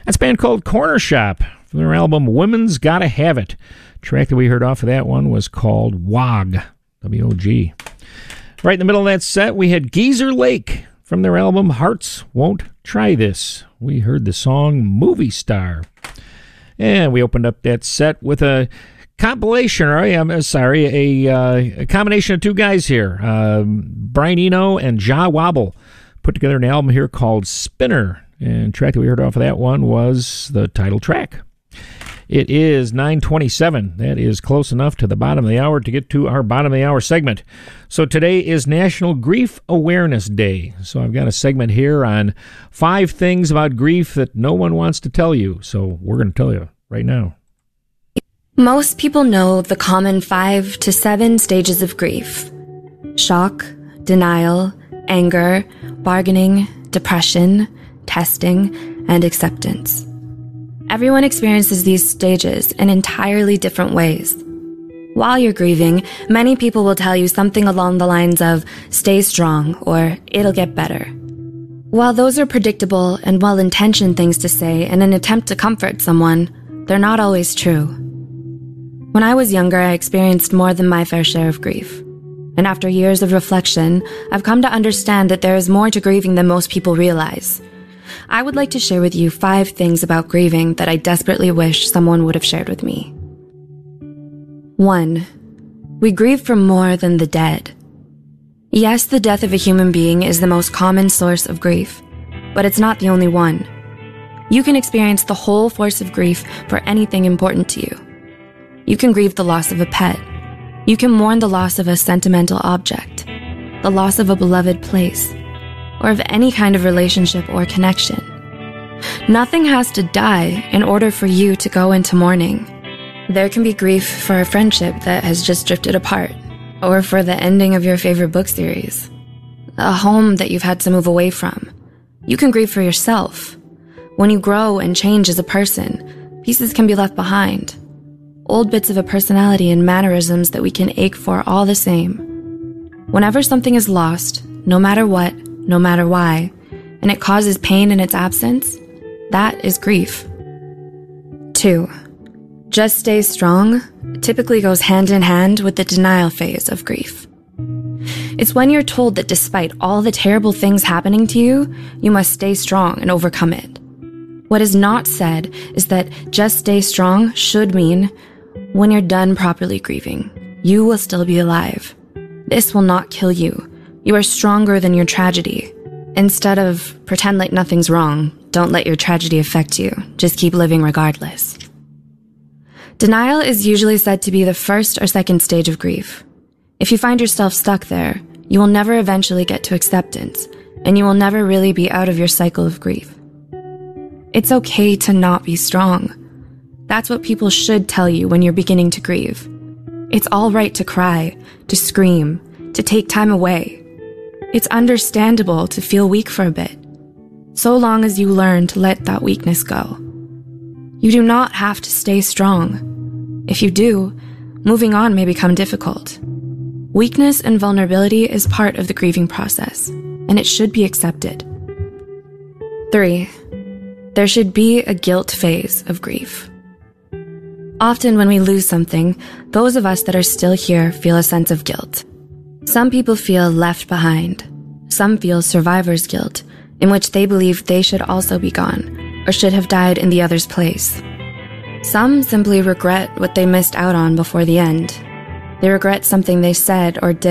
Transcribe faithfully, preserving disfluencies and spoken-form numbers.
That's a band called Corner Shop from their album Women's Gotta Have It. The track that we heard off of that one was called W O G, W O G. Right in the middle of that set, we had Geezer Lake from their album Hearts Won't Try This. We heard the song Movie Star. And we opened up that set with a compilation, or I'm sorry, a, uh, a combination of two guys here. Um, Brian Eno and Jah Wobble put together an album here called Spinner. And the track that we heard off of that one was the title track. It is nine twenty-seven. That is close enough to the bottom of the hour to get to our bottom of the hour segment. So today is National Grief Awareness Day. So I've got a segment here on five things about grief that no one wants to tell you. So we're going to tell you right now. Most people know the common five to seven stages of grief: shock, denial, anger, bargaining, depression, testing, and acceptance. Everyone experiences these stages in entirely different ways. While you're grieving, many people will tell you something along the lines of, stay strong, or it'll get better. While those are predictable and well-intentioned things to say in an attempt to comfort someone, they're not always true. When I was younger, I experienced more than my fair share of grief. And after years of reflection, I've come to understand that there is more to grieving than most people realize. I would like to share with you five things about grieving that I desperately wish someone would have shared with me. One, we grieve for more than the dead. Yes, the death of a human being is the most common source of grief, but it's not the only one. You can experience the whole force of grief for anything important to you. You can grieve the loss of a pet. You can mourn the loss of a sentimental object, the loss of a beloved place, or of any kind of relationship or connection. Nothing has to die in order for you to go into mourning. There can be grief for a friendship that has just drifted apart, or for the ending of your favorite book series, a home that you've had to move away from. You can grieve for yourself. When you grow and change as a person, pieces can be left behind. Old bits of a personality and mannerisms that we can ache for all the same. Whenever something is lost, no matter what, no matter why, and it causes pain in its absence, that is grief. Two, just stay strong typically goes hand in hand with the denial phase of grief. It's when you're told that despite all the terrible things happening to you, you must stay strong and overcome it. What is not said is that just stay strong should mean when you're done properly grieving, you will still be alive. This will not kill you. You are stronger than your tragedy. Instead of pretend like nothing's wrong, don't let your tragedy affect you. Just keep living regardless. Denial is usually said to be the first or second stage of grief. If you find yourself stuck there, you will never eventually get to acceptance, and you will never really be out of your cycle of grief. It's okay to not be strong. That's what people should tell you when you're beginning to grieve. It's all right to cry, to scream, to take time away. It's understandable to feel weak for a bit, so long as you learn to let that weakness go. You do not have to stay strong. If you do, moving on may become difficult. Weakness and vulnerability is part of the grieving process, and it should be accepted. Three, there should be a guilt phase of grief. Often when we lose something, those of us that are still here feel a sense of guilt. Some people feel left behind. Some feel survivor's guilt, in which they believe they should also be gone, or should have died in the other's place. Some simply regret what they missed out on before the end. They regret something they said or did